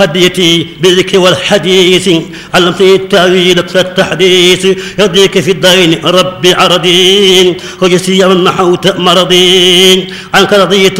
هديتي بالذكر والحديث علمتني التأويل فالتحديث يرضيك في الدين ربي عرضين وجسي من محوت مرضين عنك رضيت